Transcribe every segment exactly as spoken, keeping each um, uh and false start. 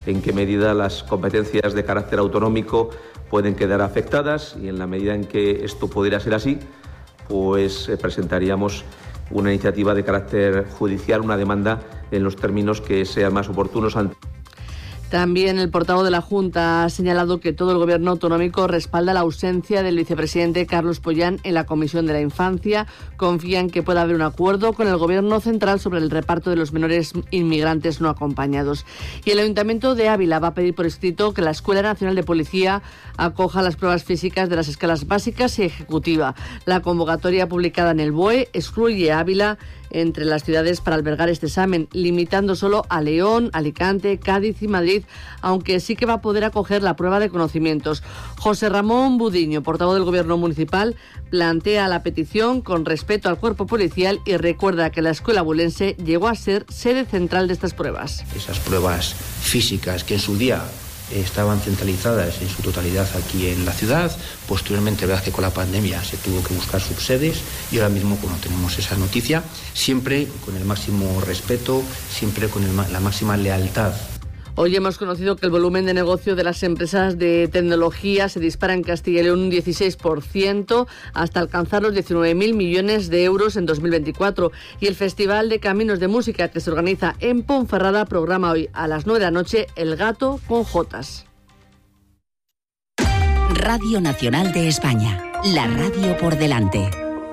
en qué medida las competencias de carácter autonómico pueden quedar afectadas, y en la medida en que esto pudiera ser así, pues eh, presentaríamos una iniciativa de carácter judicial, una demanda en los términos que sean más oportunos ante. También el portavoz de la Junta ha señalado que todo el Gobierno autonómico respalda la ausencia del vicepresidente Carlos Pollán en la Comisión de la Infancia. Confía en que pueda haber un acuerdo con el Gobierno central sobre el reparto de los menores inmigrantes no acompañados. Y el Ayuntamiento de Ávila va a pedir por escrito que la Escuela Nacional de Policía acoja las pruebas físicas de las escalas básicas y ejecutiva. La convocatoria publicada en el B O E excluye a Ávila entre las ciudades para albergar este examen, limitando solo a León, Alicante, Cádiz y Madrid, aunque sí que va a poder acoger la prueba de conocimientos. José Ramón Budiño, portavoz del Gobierno municipal, plantea la petición con respeto al cuerpo policial y recuerda que la escuela abulense llegó a ser sede central de estas pruebas. Esas pruebas físicas que en su día estaban centralizadas en su totalidad aquí en la ciudad. Posteriormente, verdad que con la pandemia se tuvo que buscar subsedes, y ahora mismo, como tenemos esa noticia, siempre con el máximo respeto, siempre con el, la máxima lealtad. Hoy hemos conocido que el volumen de negocio de las empresas de tecnología se dispara en Castilla y León un dieciséis por ciento hasta alcanzar los diecinueve mil millones de euros en dos mil veinticuatro. Y el Festival de Caminos de Música, que se organiza en Ponferrada, programa hoy a las nueve de la noche El Gato con Jotas. Radio Nacional de España, la radio por delante.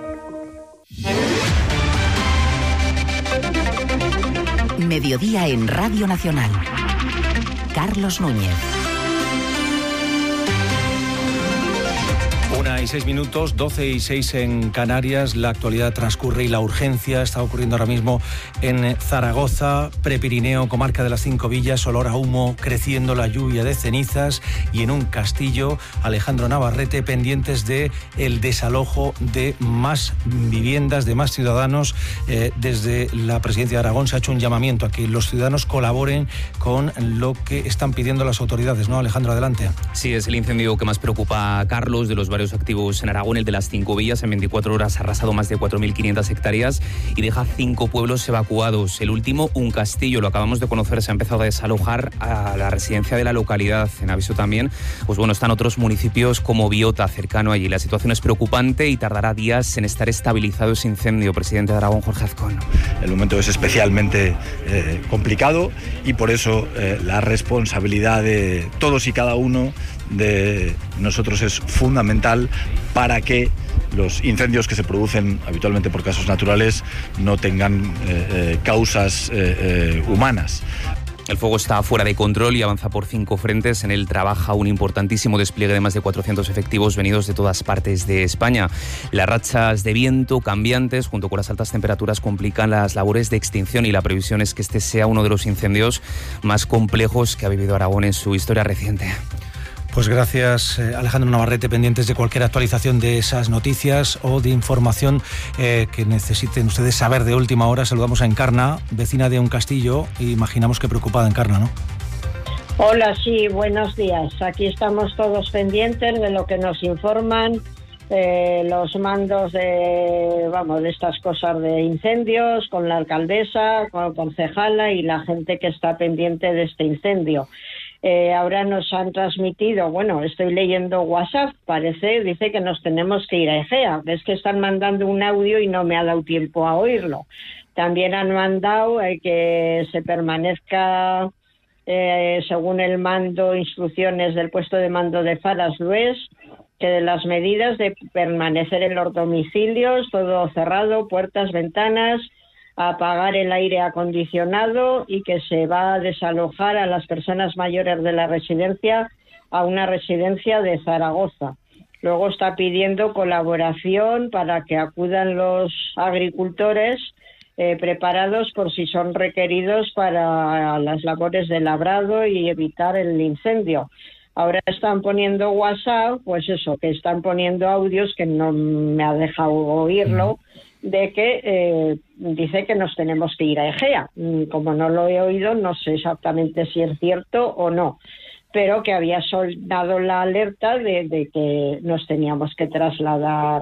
Mediodía en Radio Nacional. Carlos Núñez. Una y seis minutos, doce y seis en Canarias. La actualidad transcurre y la urgencia está ocurriendo ahora mismo en Zaragoza, Prepirineo, comarca de las Cinco Villas, olor a humo, creciendo la lluvia de cenizas, y en un castillo, Alejandro Navarrete, pendientes de el desalojo de más viviendas, de más ciudadanos. Eh, desde la Presidencia de Aragón se ha hecho un llamamiento a que los ciudadanos colaboren con lo que están pidiendo las autoridades, ¿no, Alejandro? Adelante. Sí, es el incendio que más preocupa a Carlos, de los varios activos en Aragón. El de las Cinco Villas en veinticuatro horas ha arrasado más de cuatro mil quinientas hectáreas y deja cinco pueblos evacuados. El último, un castillo, lo acabamos de conocer, se ha empezado a desalojar a la residencia de la localidad. En aviso también, pues bueno, están otros municipios como Biota, cercano allí. La situación es preocupante y tardará días en estar estabilizado ese incendio. Presidente de Aragón, Jorge Azcón. El momento es especialmente eh, complicado, y por eso eh, la responsabilidad de todos y cada uno de nosotros es fundamental para que los incendios que se producen habitualmente por causas naturales no tengan eh, eh, causas eh, eh, humanas. El fuego está fuera de control y avanza por cinco frentes. En él trabaja un importantísimo despliegue de más de cuatrocientos efectivos venidos de todas partes de España. Las rachas de viento cambiantes, junto con las altas temperaturas, complican las labores de extinción, y la previsión es que este sea uno de los incendios más complejos que ha vivido Aragón en su historia reciente. Pues gracias, eh, Alejandro Navarrete, pendientes de cualquier actualización de esas noticias o de información eh, que necesiten ustedes saber de última hora. Saludamos a Encarna, vecina de un castillo, y imaginamos que preocupada, Encarna, ¿no? Hola, sí, buenos días. Aquí estamos todos pendientes de lo que nos informan eh, los mandos de, vamos, de estas cosas de incendios, con la alcaldesa, con la concejala y la gente que está pendiente de este incendio. Eh, ahora nos han transmitido, bueno, estoy leyendo WhatsApp, parece, dice que nos tenemos que ir a Egea. Es que están mandando un audio y no me ha dado tiempo a oírlo. También han mandado eh, que se permanezca, eh, según el mando, instrucciones del puesto de mando de Faras Lues, que de las medidas de permanecer en los domicilios, todo cerrado, puertas, ventanas, apagar el aire acondicionado, y que se va a desalojar a las personas mayores de la residencia a una residencia de Zaragoza. Luego está pidiendo colaboración para que acudan los agricultores eh, preparados por si son requeridos para las labores de labrado y evitar el incendio. Ahora están poniendo WhatsApp, pues eso, que están poniendo audios que no me ha dejado oírlo, de que eh, dice que nos tenemos que ir a Egea. Como no lo he oído, no sé exactamente si es cierto o no, pero que había soldado la alerta de, de que nos teníamos que trasladar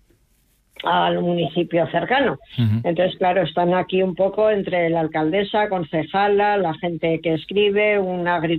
al municipio cercano. Uh-huh. Entonces, claro, están aquí un poco entre la alcaldesa, concejala, la gente que escribe, un agricultor